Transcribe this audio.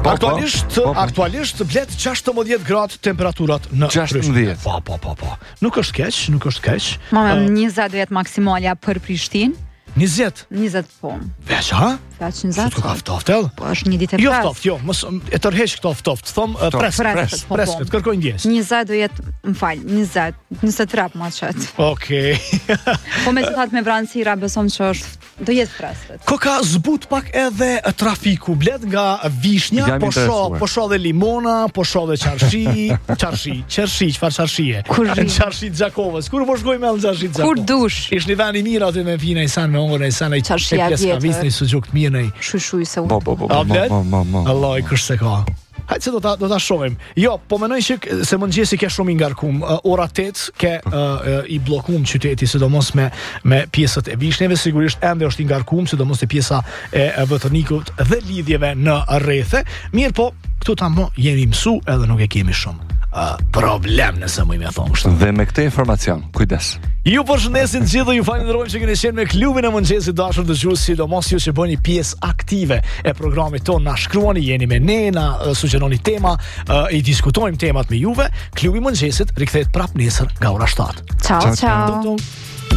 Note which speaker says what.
Speaker 1: Aktualisht blet 16 gradë temperaturat në
Speaker 2: 16.
Speaker 1: Po. Nuk është keq.
Speaker 3: Mama 20 do jetë maksimalja për Prishtinë.
Speaker 1: 20
Speaker 3: po.
Speaker 1: Veç, ha?
Speaker 3: Veç 20.
Speaker 1: Ka ftoftel?
Speaker 3: Po është një ditë e
Speaker 1: Jo
Speaker 3: prasë.
Speaker 1: ftoft, jo, mos e tërheq këto ftoft. Thom pres, të kërkoj ndjes.
Speaker 3: 20 do jetë, më fal, 23 më çet.
Speaker 1: Okej.
Speaker 3: Po megjithatë me vranësira besom që do jetë freskët.
Speaker 1: Ko ka zbut pak edhe trafiku, blet nga vishnja, po shoh dhe limona, po shoh dhe qershi, çfarë çarshie? Qershi Xhakovës. Kur po shkoj me Xhershi Xhakovës?
Speaker 3: Kur dush.
Speaker 1: Ish një vend I mirë aty me vina I san me ongën e san ai
Speaker 3: Qershia vjetër.
Speaker 1: Së gjukt mirë ai.
Speaker 3: Shushuj se
Speaker 2: Po.
Speaker 1: Allah I kush se ka. Hajde se do ta shohim. Jo, po mendoj që se mëngjesi ke shumë I ngarkum. Ora 8 ke I bllokuar qyteti, sidomos me pjesët e vishnjeve, sigurisht ende është I ngarkuar, sidomos te pjesa e Vëtonikut dhe lidhjeve në rrethe. Mirë po, këtu tamo jemi mësu edhe nuk e kemi shumë problem nëse më I me thonë kështu.
Speaker 2: Dhe me këtë informacion, kujdes.
Speaker 1: Ju përshëndesin të gjithë dhe ju falenderojmë që keni qenë me klubin e mëngjesit dashur dëgjues, sidomos ju që bëni pjesë aktive e programit tonë, na shkruani, jeni me ne, na sugjeroni tema, I diskutojmë temat me juve. Klubi I mëngjesit rikthehet prapë nesër nga ora 7.
Speaker 3: Ciao.